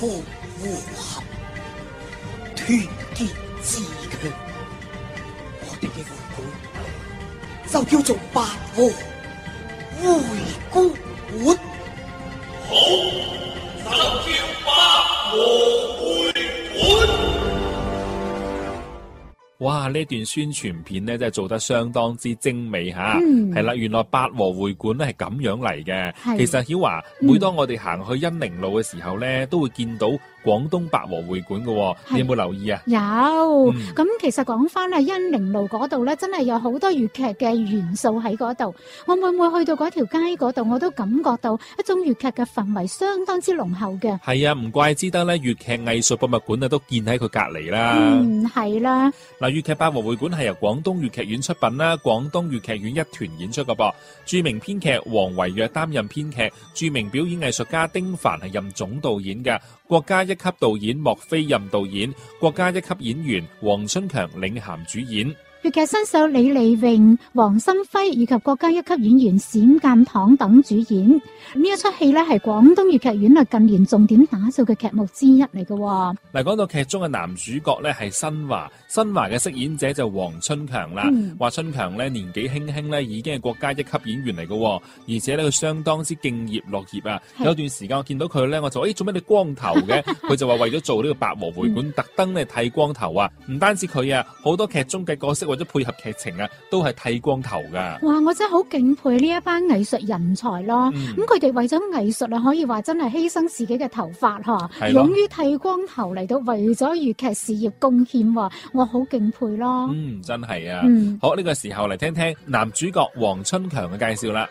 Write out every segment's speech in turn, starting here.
夫和合，團結自強。我哋嘅會館就叫做八和會館。 好，就叫八和會館。 哇！呢段宣傳片咧，真係做得相當之精美吓，係啦，原來八和會館咧係咁樣嚟嘅。其實曉華，每當我哋行去恩寧路嘅時候咧，都會見到廣東八和會館嘅，你有冇留意啊？ 有，咁其實講翻喺恩寧路嗰度咧，真係有好多粵劇嘅元素喺嗰度。我每去到嗰條街嗰度，我都感覺到一種粵劇嘅氛圍相當之濃厚嘅。 係啊，唔怪之得咧，粵劇藝術博物館啊都建喺佢隔離啦。 係啦。 嗱，粵劇八和會館係由廣東粵劇院出品啦，廣東粵劇院一團演出嘅噃。著名編劇黃維約擔任編劇，著名表演藝術家丁凡係任總導演嘅，國家一級導演莫非任導演，國家一級演員黃春強領銜主演。 粵劇新秀李麗穎、黃心輝以及國家一級演員冼鑑堂等主演。呢一出戲咧係廣東粵劇院近年重點打造嘅劇目之一嚟嘅。 嗱，講到劇中嘅男主角咧係新華，新華嘅飾演者就黃春強啦。話春強咧年紀輕輕咧已經係國家一級演員嚟嘅，而且咧佢相當之敬業樂業啊。有段時間我見到佢咧，我就話：做咩你光頭嘅？佢就話為咗做呢個八和會館，特登咧剃光頭啊！唔單止佢啊，好多劇中嘅角色為咗配合劇情啊，都係剃光頭噶。 哇！我真係好敬佩呢一班藝術人才咯。咁佢哋為咗藝術啊，可以話真係犧牲自己嘅頭髮嚇，勇於剃光頭嚟到為咗粵劇事業貢獻，我好敬佩咯。 真係啊。好，呢個時候嚟聽聽男主角黃春強嘅介紹啦。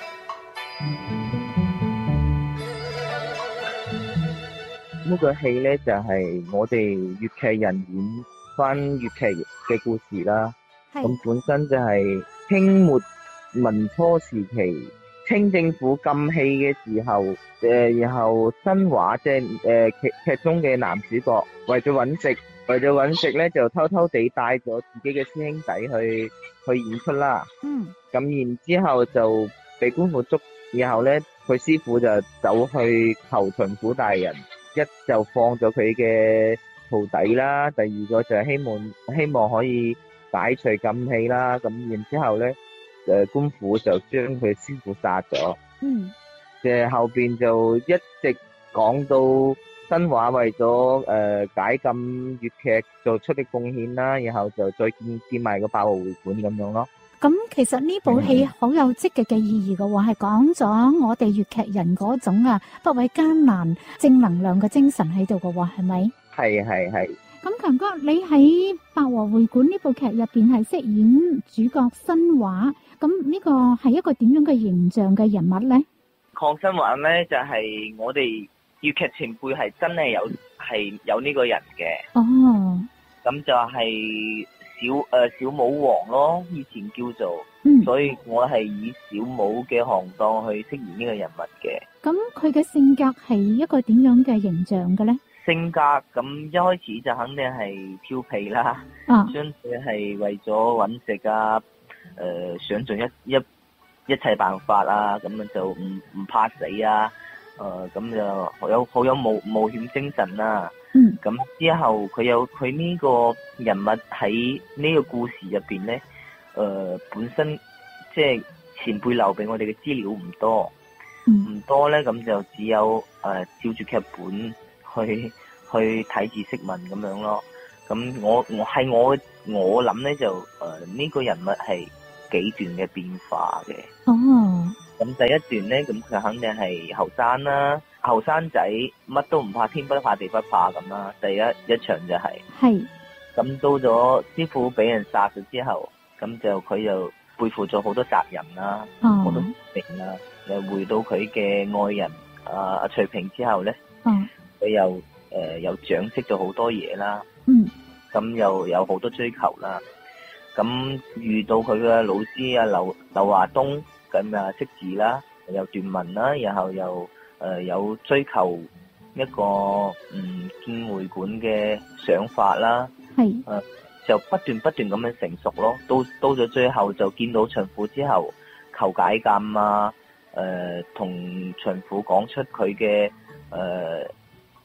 呢個戲呢，就係我哋粵劇人演翻粵劇嘅故事啦。咁本身就係清末民初時期，清政府禁戲嘅時候，然後新華即係劇中嘅男主角為咗揾食咧，就偷偷地帶咗自己嘅師兄弟去演出啦。咁然之後就被官府捉，然後咧佢師傅就走去求巡撫大人，一就放咗佢嘅徒弟啦，第二個就係希望可以解除禁戲啦。咁然之後咧，官府就將佢師傅殺咗。後邊就一直講到新華為咗解禁粵劇做出嘅貢獻啦，然後就再建埋個八和會館咁樣咯。 咁其實呢部戲好有積極嘅意義嘅喎，係講咗我哋粵劇人嗰種不畏艱難、正能量嘅精神喺度嘅喎，係咪？ 係。 咁強哥，你喺八和會館呢部劇入邊係飾演主角新華，咁呢個係一個點樣嘅形象嘅人物咧？ 鄺新華咧就係我哋粵劇前輩係真係有呢個人嘅。哦。咁就係小武王咯，以前叫做。所以我係以小武嘅行當去飾演呢個人物嘅。咁佢嘅性格係一個點樣嘅形象嘅咧？ 性格咁一開始就肯定係調皮啦，相對係為咗揾食啊，想盡一切辦法啊，咁樣就唔怕死啊，咁就好有冒險精神啦。咁之後佢呢個人物喺呢個故事入邊咧，本身即係前輩留俾我哋嘅資料唔多咧，咁就只有照住劇本去睇字識文咁樣咯。咁我諗咧就呢個人物係幾段嘅變化嘅。咁第一段咧，咁佢肯定係後生啦，後生仔乜都唔怕，天不怕地不怕咁啦。第一場就係。咁到咗師傅俾人殺咗之後，咁就佢又背負咗好多責任啦，好多責任啦。又回到佢嘅愛人阿徐平之後咧，佢又長識咗好多嘢啦。咁又有好多追求啦。咁遇到佢嘅老師劉華東，咁識字啦，又斷文啦，然後又有追求一個建會館嘅想法啦。就不斷咁樣成熟咯。到咗最後就見到巡撫之後求解禁啊，同巡撫講出佢嘅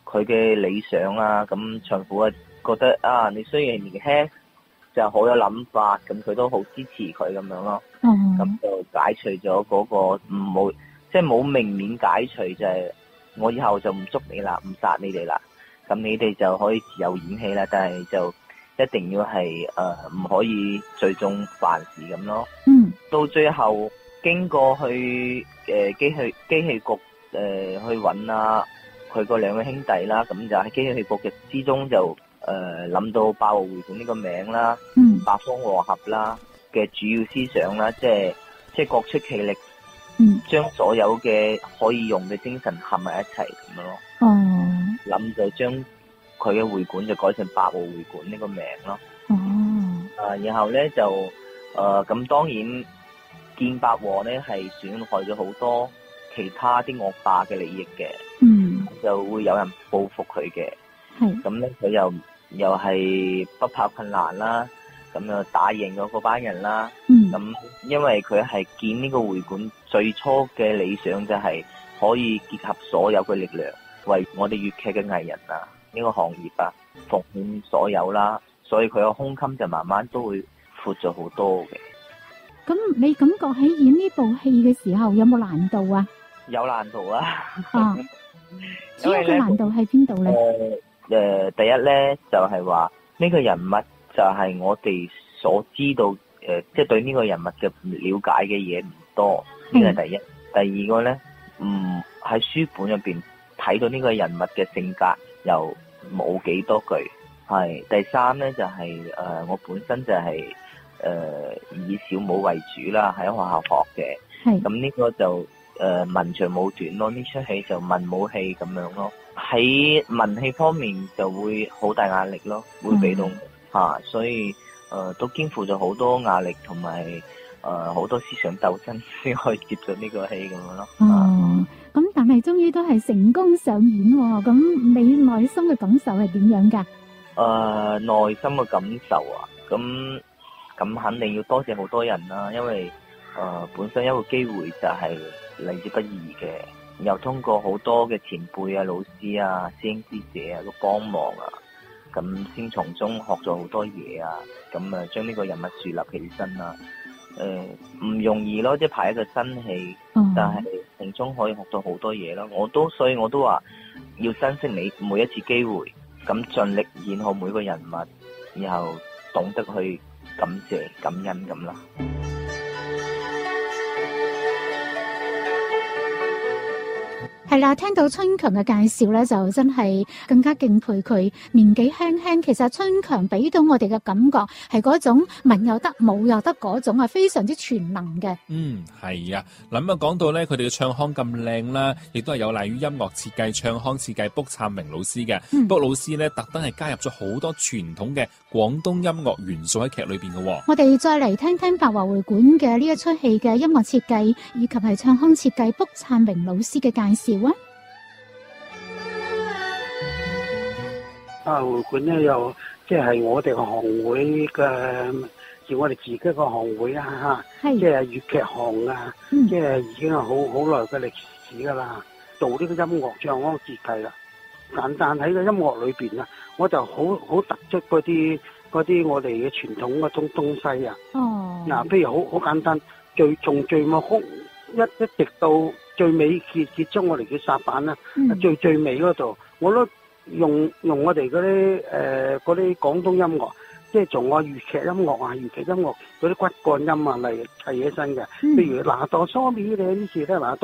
佢嘅理想啊，咁長父啊覺得啊，你雖然年輕，就好有諗法，咁佢都好支持佢咁樣咯。咁就解除咗嗰個唔好，即係冇明面解除，就係我以後就唔捉你啦，唔殺你哋啦，咁你哋就可以自由演戲啦，但係就一定要係唔可以聚眾犯事咁咯。到最後經過去機器局去揾啊佢嗰兩個兄弟啦，咁就喺機器局嘅之中就諗到八和會館呢個名啦，八方和合啦嘅主要思想啦，即係各出其力，將所有嘅可以用嘅精神合埋一齊咁樣咯。諗就將佢嘅會館就改成八和會館呢個名咯。然後咧就咁當然建八和咧係損害咗好多其他啲惡霸嘅利益嘅，就會有人報復佢嘅。咁咧佢又係不怕困難啦，咁就打贏咗嗰班人啦。咁因為佢係建呢個會館最初嘅理想就係可以結合所有嘅力量，為我哋粵劇嘅藝人啊呢個行業啊奉獻所有啦，所以佢個胸襟就慢慢都會闊咗好多嘅。 咁你感覺喺演呢部戲嘅時候有冇難度啊？ 有難度啊！ 主要嘅難度喺邊度咧？ 第一咧就係話呢個人物就係我哋所知道即係對呢個人物嘅了解嘅嘢唔多，呢個係第一。第二個咧，喺書本入邊睇到呢個人物嘅性格又冇幾多句。係第三咧就係我本身就係以小武為主啦，喺學校學嘅。咁呢個就文長武短咯，呢出戲就文武戲咁樣咯。喺文戲方面就會好大壓力咯，會俾到所以都肩負咗好多壓力同埋好多思想鬥爭先可以接咗呢個戲咁樣咯。 咁但係終於都係成功上演喎，咁你內心嘅感受係點樣噶？ 內心嘅感受啊，咁肯定要多謝好多人啦，因為本身一個機會就係嚟之不易嘅，又通過好多嘅前輩啊、老師啊、師兄師姐啊個幫忙啊，咁先從中學咗好多嘢啊，咁啊將呢個人物樹立起身啦。唔容易咯，即係排一個新戲，但係從中可以學到好多嘢咯。所以我都話要珍惜你每一次機會，咁盡力演好每個人物，然後懂得去感謝感恩咁啦。 係啦，聽到春強嘅介紹咧，就真係更加敬佩佢年紀輕輕。其實春強俾到我哋嘅感覺係嗰種文又得武又得嗰種係非常之全能嘅。 係啊，諗啊講到咧，佢哋嘅唱腔咁靚啦，亦都係有賴於音樂設計、唱腔設計卜燦明老師嘅。卜老師咧特登係加入咗好多傳統嘅廣東音樂元素喺劇裏邊嘅。 我哋再嚟聽聽八和會館嘅呢一出戲嘅音樂設計以及係唱腔設計卜燦明老師嘅介紹啊！ 八和會館咧又即係我哋個行會嘅，係我哋自己個行會啊嚇，即係粵劇行啊，即係已經係好耐嘅歷史噶啦。做呢個音樂唱腔設計啦，但喺個音樂裏邊啊，我就好突出嗰啲我哋嘅傳統嗰種東西啊。嗱，譬如好簡單，從序幕曲一直到最尾結束我哋叫殺板啦，最尾嗰度我都用我哋嗰啲廣東音樂，即係從我粵劇音樂啊、粵劇音樂嗰啲骨幹音啊嚟砌起身嘅。譬如嗱，哆嗦咪咧呢次咧，嗱